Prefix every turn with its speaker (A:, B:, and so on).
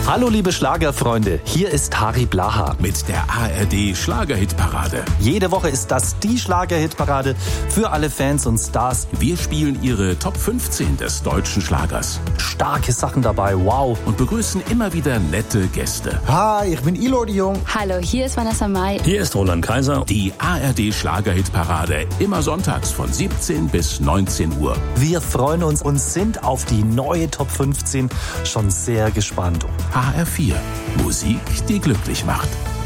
A: Hallo liebe Schlagerfreunde, hier ist Harry Blaha.
B: Mit der ARD Schlagerhitparade.
A: Jede Woche ist das die Schlagerhitparade für alle Fans und Stars.
B: Wir spielen Ihre Top 15 des deutschen Schlagers.
A: Starke Sachen dabei, wow.
B: Und begrüßen immer wieder nette Gäste.
C: Hi, ich bin Ilo de Jong.
D: Hallo, hier ist Vanessa Mai.
E: Hier ist Roland Kaiser.
B: Die ARD Schlagerhitparade, immer sonntags von 17 bis 19 Uhr.
A: Wir freuen uns und sind auf die neue Top 15 schon sehr gespannt.
B: HR4, Musik, die glücklich macht.